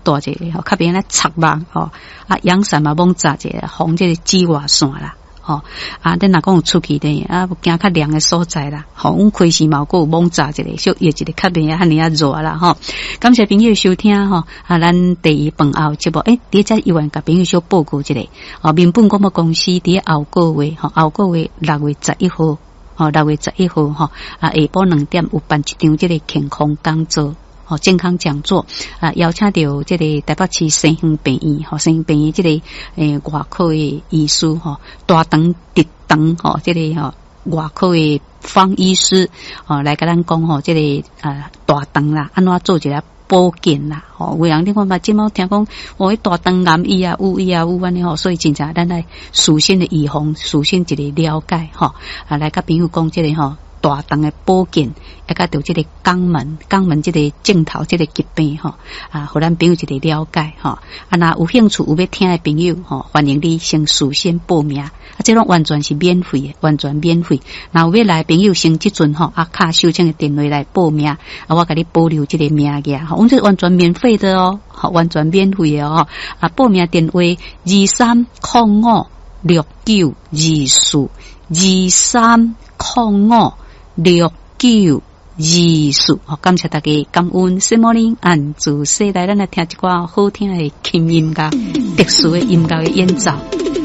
大者吼，较别来插网吼，啊阳伞嘛蒙扎者，防这个紫外线啦。吼啊，咱若讲有出去的啊，行较凉的所在啦，吼，阮开始嘛有蒙扎一个，小热一个较别遐尼啊热啦吼。感谢朋友收听吼，啊，咱第一饭后节目，伫这医院甲朋友小报告一下，民本广播公司伫后个月，后个月6月11号，6月11号吼，下晡2点有办一场这个健康讲座。健康讲座邀请到这个台北市西园病院西园病院这个外科的医师大肠直肠这个外科的方医师来跟咱讲这个大肠啦，安怎做一个保健啦有人你看嘛，今麦听讲大肠癌伊啊有安尼所以真正咱来事先的预防，事先一个了解来甲朋友讲这个大肠的保健，也甲着这个肛门这个镜头这个疾病互咱朋友一个了解若有兴趣有要听的朋友欢迎你先事先报名这种完全是免费的，完全免费。若有要来朋友先即阵卡收证的电话来报名我甲你保留这个名额阮这完全免费的完全免费的报名电话23056924 23056924感谢大家，感恩Good morning，自细来咱来听一寡好听的轻音乐，特殊的音乐的演奏。